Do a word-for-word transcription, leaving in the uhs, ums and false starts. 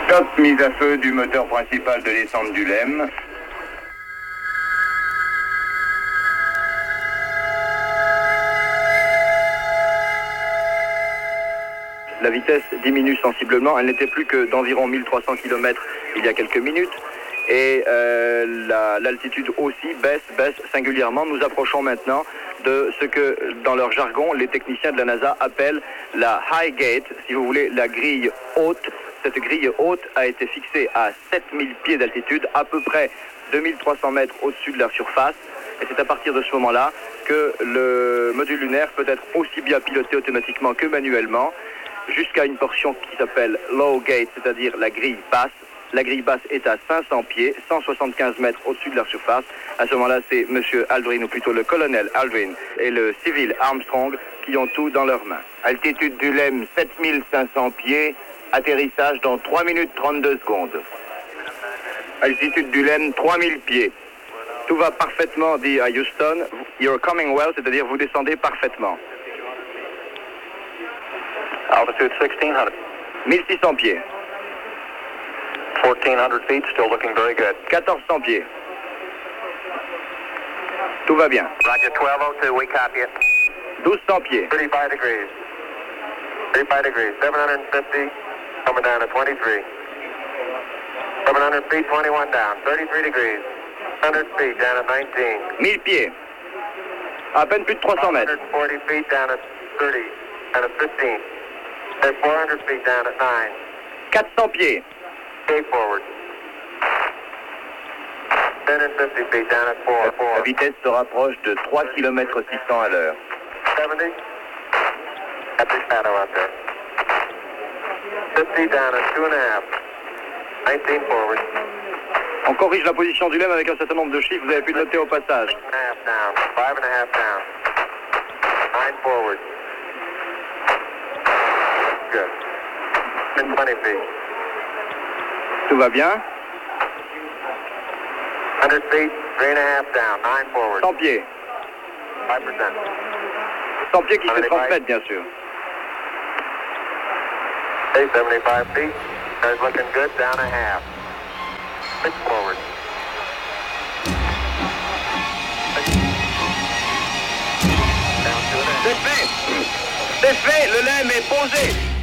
Stop, mise à feu du moteur principal de descente du Lemme. La vitesse diminue sensiblement, elle n'était plus que d'environ mille trois cents kilomètres il y a quelques minutes. Et euh, la, l'altitude aussi baisse, baisse singulièrement. Nous approchons maintenant de ce que, dans leur jargon, les techniciens de la NASA appellent la High Gate, si vous voulez, la grille haute. Cette grille haute a été fixée à sept mille pieds d'altitude, à peu près deux mille trois cents mètres au-dessus de la surface. Et c'est à partir de ce moment-là que le module lunaire peut être aussi bien piloté automatiquement que manuellement, jusqu'à une portion qui s'appelle Low Gate, c'est-à-dire la grille basse. La grille basse est à cinq cents pieds, cent soixante-quinze mètres au-dessus de la surface. À ce moment-là, c'est M. Aldrin, ou plutôt le colonel Aldrin, et le civil Armstrong qui ont tout dans leurs mains. Altitude du Lemme, sept mille cinq cents pieds. Atterrissage dans trois minutes trente-deux secondes. Altitude du Lemme, trois mille pieds. Tout va parfaitement, dit à Houston. You're coming well, c'est-à-dire vous descendez parfaitement. Altitude sixteen hundred. mille six cents pieds. fourteen hundred feet, still looking very good. quatorze cents pieds. Tout va bien. Roger, twelve oh two, we copy it. douze cents pieds. thirty-five degrees. thirty-five degrees. seven hundred fifty, coming down to twenty-three. seven hundred feet, twenty-one down. thirty-three degrees. one hundred feet, down at nineteen. mille pieds. À peine plus de trois cents mètres. one hundred forty feet, down at thirty. Down at fifteen. At four hundred feet, down at nine. quatre cents pieds. Stay forward. ten and fifty feet, down at four. La four. vitesse se rapproche de trois kilomètres six cents à l'heure. seventy. Happy shadow out there. fifty down at two and a half. nineteen forward. On corrige la position du Lemme avec un certain nombre de chiffres, vous avez pu le noter au passage. And a half down. Five and a half down. Nine forward. Good. And twenty feet. Tout va bien. one hundred feet. Three and a half down. Nine forward. cent pieds. Five percent. cent pieds qui fait trente mètres, bien sûr. Stay seventy-five feet. Cars looking good. Down a half. Six forward. Down two and a half. C'est fait. C'est fait. Le Lemme est posé.